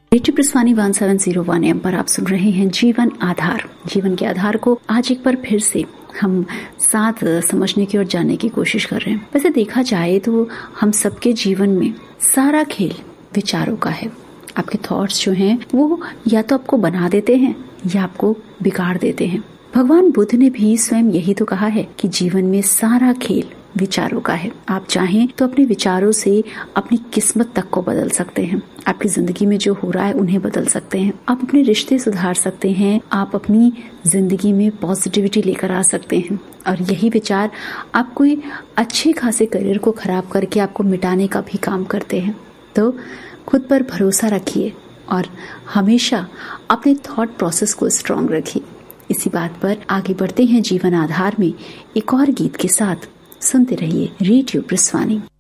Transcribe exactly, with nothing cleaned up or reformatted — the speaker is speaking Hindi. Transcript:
Radio प्रस्वानी one seven zero one M पर आप सुन रहे हैं जीवन आधार। जीवन के आधार को आज एक बार फिर से हम साथ समझने की और जानने की कोशिश कर रहे हैं। वैसे देखा जाए तो हम सबके जीवन में सारा खेल विचारों का है। आपके थॉट्स जो हैं वो या तो आपको बना देते हैं या आपको बिगाड़ देते हैं। भगवान बुद्ध ने भी स्वयं यही तो कहा है कि जीवन में सारा खेल विचारों का है। आप चाहें तो अपने विचारों से अपनी किस्मत तक को बदल सकते हैं। आपकी जिंदगी में जो हो रहा है उन्हें बदल सकते हैं। आप अपने रिश्ते सुधार सकते हैं। आप अपनी जिंदगी में पॉजिटिविटी लेकर आ सकते हैं। और यही विचार आप कोई अच्छे खासे करियर को खराब करके आपको मिटाने का भी काम करते हैं। तो खुद पर भरोसा रखिए और हमेशा अपने थॉट प्रोसेस को स्ट्रांग रखिए। इसी बात पर आगे बढ़ते हैं जीवन आधार में एक और गीत के साथ। सुनते रहिए रेडियो प्रस्वानी।